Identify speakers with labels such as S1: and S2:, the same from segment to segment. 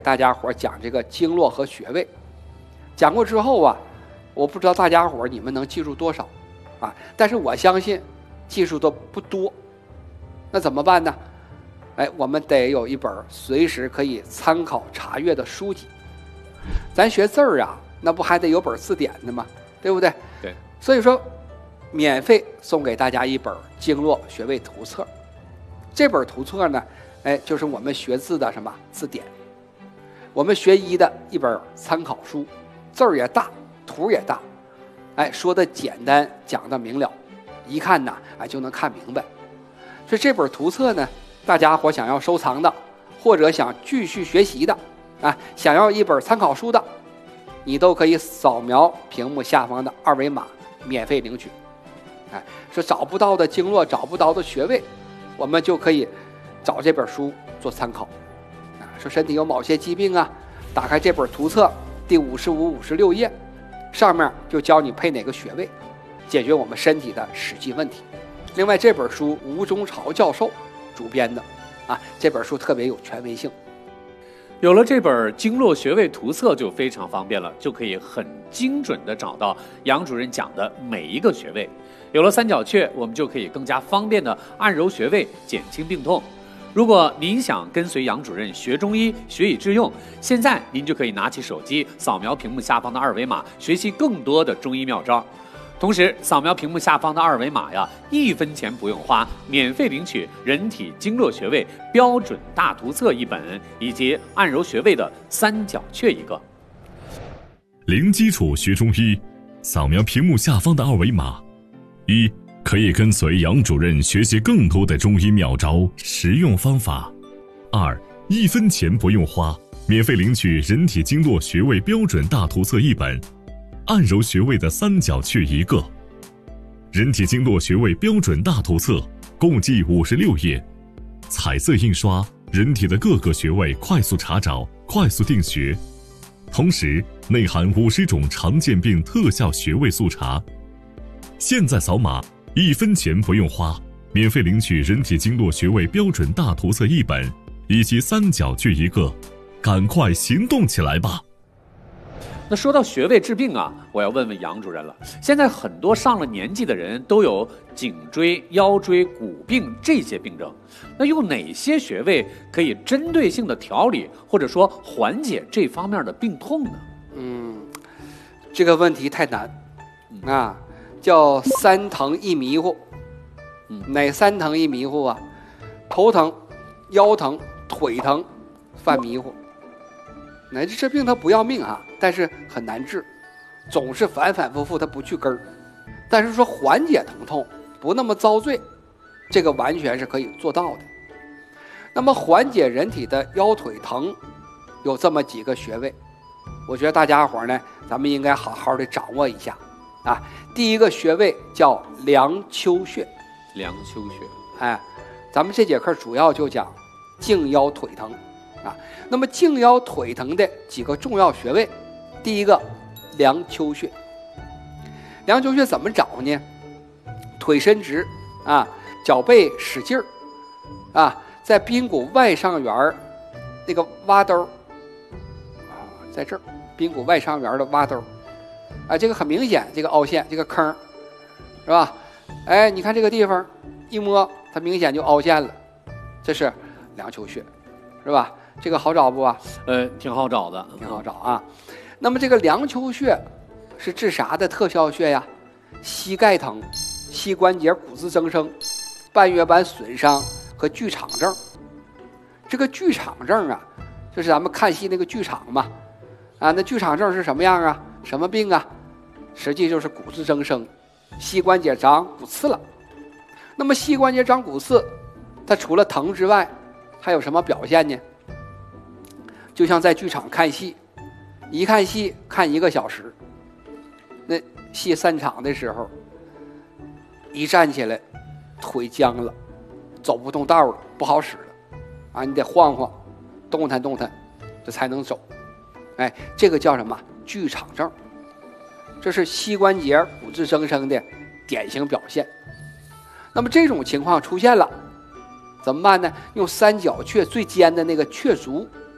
S1: 大家伙讲这个经络和穴位，讲过之后啊，我不知道大家伙你们能记住多少啊？但是我相信记住的不多。那怎么办呢？我们得有一本随时可以参考查阅的书籍。咱学字儿啊，那不还得有本字典的吗？对不对？
S2: 对。
S1: 所以说，免费送给大家一本经络穴位图册。这本图册呢，就是我们学字的什么字典。我们学医的一本参考书，字儿也大，图也大，说的简单，讲的明了，一看呢，就能看明白。所以这本图册呢，大家伙想要收藏的，或者想继续学习的，想要一本参考书的，你都可以扫描屏幕下方的二维码，免费领取。说找不到的经络，找不到的穴位，我们就可以找这本书做参考。说身体有某些疾病啊，打开这本图册第55、56页，上面就教你配哪个穴位，解决我们身体的实际问题。另外这本书吴中朝教授主编的这本书特别有权威性。
S2: 有了这本经络穴位图册就非常方便了，就可以很精准地找到杨主任讲的每一个穴位。有了三角穴，我们就可以更加方便地按揉穴位，减轻病痛。如果您想跟随杨主任学中医，学以致用，现在您就可以拿起手机，扫描屏幕下方的二维码，学习更多的中医妙招。同时，扫描屏幕下方的二维码呀，1分钱不用花，免费领取人体经络穴位标准大图册1本，以及按揉穴位的三角穴1个。
S3: 零基础学中医，扫描屏幕下方的二维码。1. 可以跟随杨主任学习更多的中医妙招、实用方法。2. 1分钱不用花，免费领取人体经络穴位标准大图册1本，按揉穴位的三角穴1个。人体经络穴位标准大图册共计56页，彩色印刷，人体的各个穴位快速查找，快速定穴。同时内含50种常见病特效穴位速查。现在扫码，1分钱不用花，免费领取人体经络穴位标准大图册1本，以及三角穴1个，赶快行动起来吧！
S2: 那说到穴位治病啊，我要问问杨主任了。现在很多上了年纪的人都有颈椎、腰椎、骨病这些病症，那用哪些穴位可以针对性的调理或者说缓解这方面的病痛呢？
S1: 这个问题太难叫三疼一迷糊。哪三疼一迷糊啊？头疼、腰疼、腿疼，犯迷糊。这病它不要命但是很难治，总是反反复复，它不去根儿。但是说缓解疼痛，不那么遭罪，这个完全是可以做到的。那么缓解人体的腰腿疼，有这么几个穴位，我觉得大家伙呢，咱们应该好好的掌握一下第一个穴位叫梁丘穴。
S2: 梁丘穴，
S1: 咱们这节课主要就讲颈腰腿疼那么颈腰腿疼的几个重要穴位，第一个梁丘穴。梁丘穴怎么找呢？腿伸直脚背使劲儿在髌骨外上缘那个洼兜在这儿髌骨外上缘的洼兜这个很明显，这个凹陷，这个坑是吧？你看这个地方一摸，它明显就凹陷了，这是梁丘穴，是吧？这个好找不
S2: 挺好找的，
S1: 挺好找那么这个梁丘穴是治啥的特效穴呀？膝盖疼、膝关节骨质增生、半月板损伤和剧场症。这个剧场症就是咱们看戏那个剧场嘛那剧场症是什么样什么病实际就是骨质增生，膝关节长骨刺了。那么膝关节长骨刺，它除了疼之外，还有什么表现呢？就像在剧场看戏，一看戏看1个小时，那戏散场的时候，一站起来腿僵了，走不动道了，不好使了你得晃晃动弹动弹，这才能走。这个叫什么？剧场症。这是膝关节骨质增生的典型表现。那么这种情况出现了怎么办呢？用三角穴最尖的那个穴足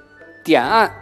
S1: 点按